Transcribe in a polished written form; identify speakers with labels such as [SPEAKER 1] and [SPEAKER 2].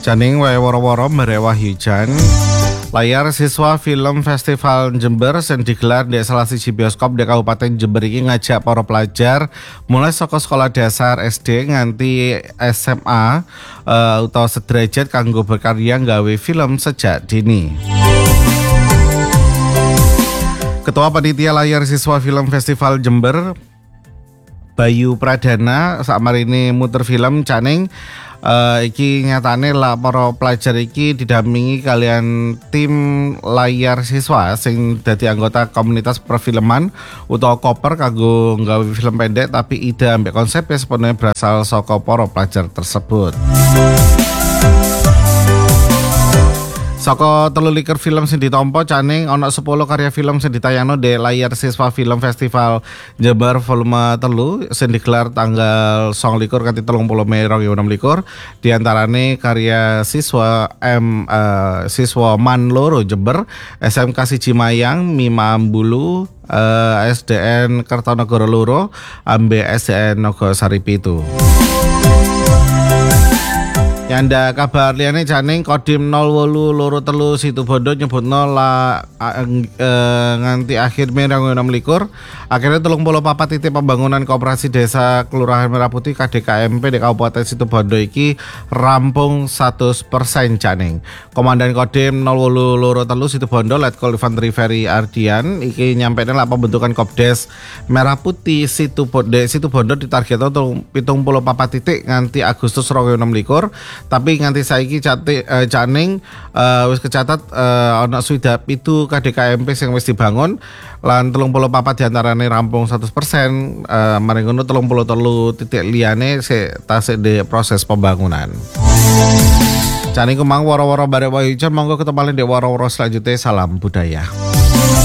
[SPEAKER 1] Janing wae woro-woro merewah hujan. Layar siswa film Festival Jember yang digelar di salah siji bioskop di Kabupaten Jember ini ngajak para pelajar mulai saka sekolah dasar SD nganti SMA utawa sederajat kanggo berkarya nggawe film sejak dini. Ketua Panitia Layar Siswa Film Festival Jember Bayu Pradana sakmarine muter film Caning iki nyatane lah para pelajar iki didampingi kalian tim layar siswa sing dadi anggota komunitas perfilman utawa koper kanggo nggawe film pendek, tapi ide ambek konsepnya sepenuhnya berasal saka para pelajar tersebut. Saka 23 film sing ditampa Caning ana 10 karya film sing ditayangno di Layar Siswa Film Festival Jember volume 3 sing digelar tanggal 29 kanthi 30 Mei 2026. Di antarane karya siswa siswa Man Loro Jember, SMK Siji Mayang, Mima Ambulu, SDN Kertonegoro Loro, ambe SDN Nogosari Pitu. Yanda kabar liyane Caning Kodim 0823 Situbondo nyebutno nganti akhir Mei 2026 akhirnya 34 titik pembangunan koperasi desa Kelurahan Merah Putih KDKMP di Kabupaten Situbondo iki rampung 100% Caning. Komandan Kodim 0823 Situbondo Letkol Infanteri Ferry Ardian iki nyampein lah pembentukan Kopdes Merah Putih Situbondo ditargetno 74 titik nganti Agustus 2026. Tapi nganti saiki Caning wis kecatat ana swidak pitu KDKMP sing wis dibangun lan 34 diantarane rampung 100%, maring ngono 33 titik liyane tasik di proses pembangunan. Caning kemang woro-woro bare wae hujan, monggo ketemu di woro-woro selanjutnya. Salam budaya.